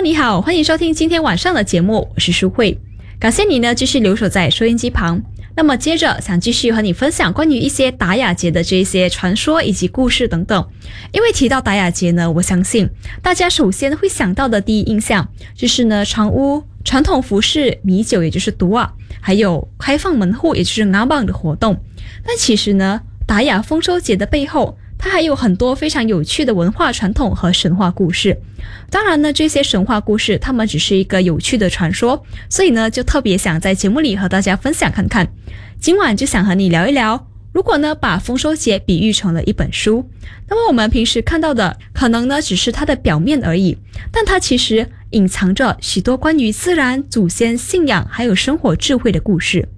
你好，欢迎收听今天晚上的节目，我是舒慧。感谢你呢继续留守在收音机旁。那么接着想继续和你分享关于一些达雅节的这些传说以及故事等等。因为提到达雅节呢，我相信大家首先会想到的第一印象就是呢长屋、传统服饰、米酒也就是毒啊，还有开放门户也就是阿棒的活动。但其实呢，达雅丰收节的背后它还有很多非常有趣的文化传统和神话故事。当然呢，这些神话故事它们只是一个有趣的传说，所以呢就特别想在节目里和大家分享看看。今晚就想和你聊一聊，如果呢把丰收节比喻成了一本书，那么我们平时看到的可能呢只是它的表面而已，但它其实隐藏着许多关于自然、祖先信仰还有生活智慧的故事。